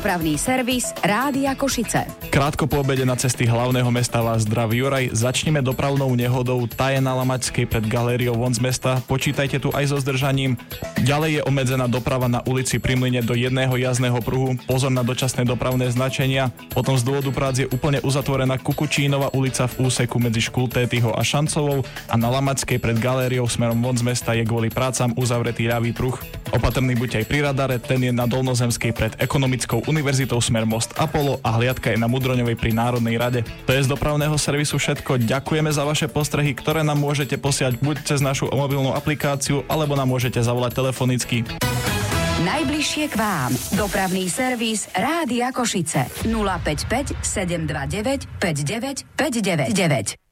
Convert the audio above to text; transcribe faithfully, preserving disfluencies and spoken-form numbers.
Dopravný servis Rádia Košice. Krátko po obede na cesty hlavného mesta vás zdraví Juraj. Začneme dopravnou nehodou. Tá je na Lamačskej pred galériou von z mesta. Počítajte tu aj so zdržaním. Ďalej je obmedzená doprava na ulici Pri Mlyne do jedného jazdného pruhu. Pozor na dočasné dopravné značenia. Potom z dôvodu prác je úplne uzatvorená Kukučínova ulica v úseku medzi Škultétyho a Šancovou a na Lamačskej pred galériou smerom von z mesta je kvôli prácam uzavretý ľavý pruh. Opatrný buďte aj pri radare, ten je na Dolnozemskej pred Ekonomickou univerzitou smer Most Apollo a hliadka je na Mudroňovej pri Národnej rade. To je z dopravného servisu všetko. Ďakujeme za vaše postrehy, ktoré nám môžete posiať buď cez našu mobilnú aplikáciu, alebo nám môžete zavolať telefonicky. Najbližšie k vám. Dopravný servis Rádia Košice. nula päť päť sedem dva deväť päť deväť päť deväť deväť.